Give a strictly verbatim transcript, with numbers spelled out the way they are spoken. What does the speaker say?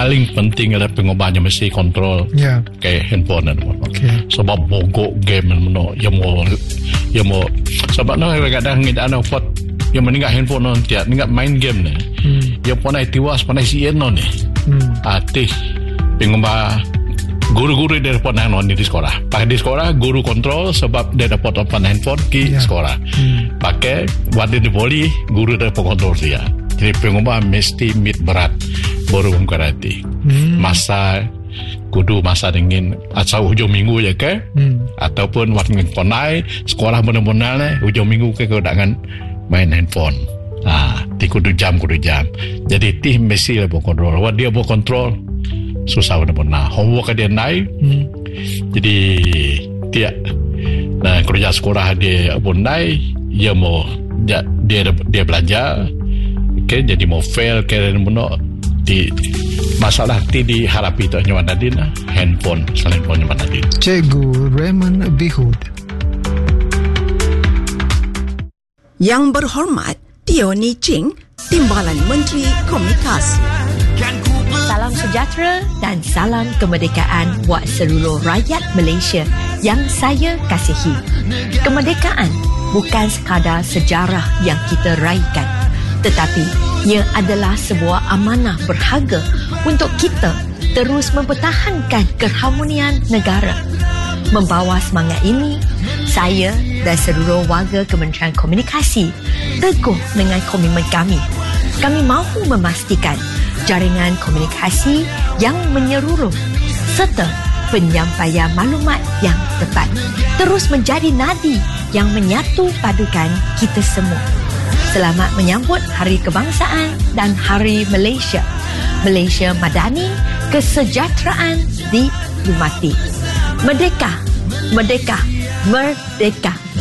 paling penting adalah pengubahnya mesti kontrol yeah. ke handphone dan okay. sebab bogok game meno yang mau yang mau sebab no kadang ngida ana pot yang meninggal handphone non tiap meninggal main game ni hmm. yang pernah tiwas pernah sien non ni hmm. atih pengubah guru-guru dia dapat non di sekolah pakai di sekolah guru kontrol sebab dia dapat open handphone di yeah. sekolah hmm. pakai wadah di poli guru dapat kontrol dia. Jadi pengubah mesti mit berat baru mengkarati hmm. masa kudu masa dingin asal hujung minggu ya ke hmm. ataupun waktu konai sekolah benar-benar ni hujung minggu ke kedatangan main handphone ah ti kudu jam kudu jam jadi ti mesti lah kontrol wah dia buat kontrol susah benar-benar homework dia naik hmm. jadi dia nah kerja sekolah dia pun naik dia mau dia dia, dia belajar okay, jadi mau fail ke benar di masalah ti diharapi tu nyawa Nadine handphone selain pun nyawa Nadine. Cikgu Raymond Bihud. Yang berhormat Tioni Ching, Timbalan Menteri Komunikasi. Salam sejahtera dan salam kemerdekaan buat seluruh rakyat Malaysia yang saya kasihi. Kemerdekaan bukan sekadar sejarah yang kita raikan, tetapi ia adalah sebuah amanah berharga untuk kita terus mempertahankan keharmonian negara. Membawa semangat ini, saya dan seluruh warga Kementerian Komunikasi teguh dengan komitmen kami. Kami mahu memastikan jaringan komunikasi yang menyeluruh serta penyampaian maklumat yang tepat terus menjadi nadi yang menyatu padukan kita semua. Selamat menyambut Hari Kebangsaan dan Hari Malaysia. Malaysia Madani, kesejahteraan dihormati. Merdeka, merdeka, merdeka.